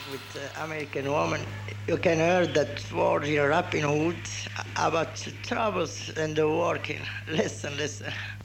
with American woman. You can hear that word in Rapping Hood about the troubles and the working. Listen, listen.